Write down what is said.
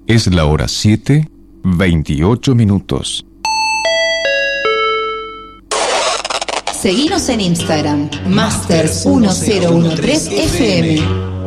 Es la hora 7:28. Seguinos en Instagram, Masters1013 FM.